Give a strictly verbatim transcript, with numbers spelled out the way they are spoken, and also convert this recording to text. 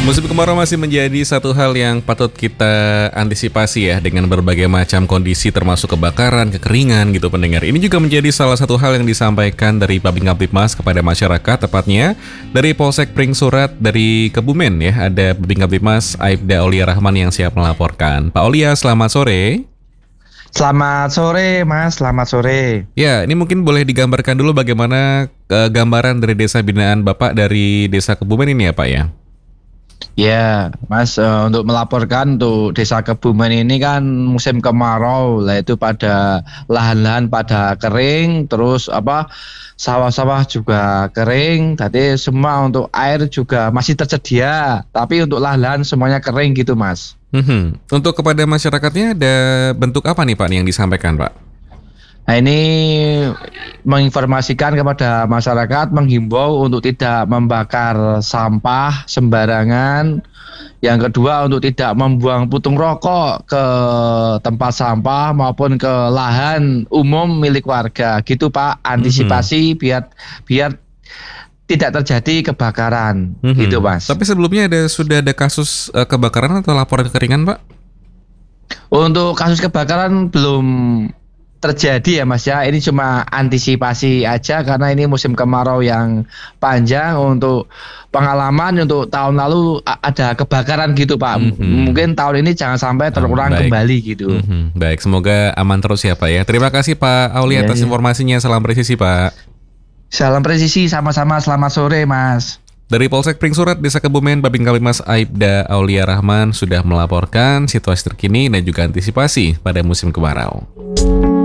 Musim kemarau masih menjadi satu hal yang patut kita antisipasi ya, dengan berbagai macam kondisi termasuk kebakaran, kekeringan gitu pendengar. Ini juga menjadi salah satu hal yang disampaikan dari Babin Kamtibmas kepada masyarakat, tepatnya dari Polsek Pring Surat dari Kebumen ya. Ada Babin Kamtibmas Aibda Aulia Rahman yang siap melaporkan. Pak Aulia, selamat sore. Selamat sore Mas, selamat sore. Ya, ini mungkin boleh digambarkan dulu bagaimana eh, gambaran dari desa binaan Bapak dari desa Kebumen ini ya Pak ya? Ya, Mas, eh, untuk melaporkan untuk Desa Kebumen ini kan musim kemarau, lah itu pada lahan-lahan pada kering, terus apa sawah-sawah juga kering. Tadi semua untuk air juga masih tersedia, tapi untuk lahan-lahan semuanya kering gitu, Mas. Mhm. Untuk kepada masyarakatnya ada bentuk apa nih Pak nih yang disampaikan Pak? Nah ini menginformasikan kepada masyarakat, menghimbau untuk tidak membakar sampah sembarangan. Yang kedua untuk tidak membuang putung rokok ke tempat sampah maupun ke lahan umum milik warga. Gitu Pak, antisipasi biar biar tidak terjadi kebakaran. Mhm. Gitu Mas. Tapi sebelumnya ada sudah ada kasus eh, kebakaran atau laporan kekeringan Pak? Untuk kasus kebakaran belum terjadi ya Mas ya, ini cuma antisipasi aja karena ini musim kemarau yang panjang. Untuk pengalaman untuk tahun lalu a- ada kebakaran gitu Pak. M- Mhm. Mungkin tahun ini jangan sampai terulang baik. kembali gitu. Mhm. Baik, semoga aman terus ya Pak ya. Terima kasih Pak Aulia Iya, atas iya. informasinya. Salam presisi Pak. Salam presisi, sama-sama, selamat sore Mas. Dari Polsek Pring Surat, Desa Kebumen, Babin Kamtibmas Aibda Aulia Rahman sudah melaporkan situasi terkini dan juga antisipasi pada musim kemarau.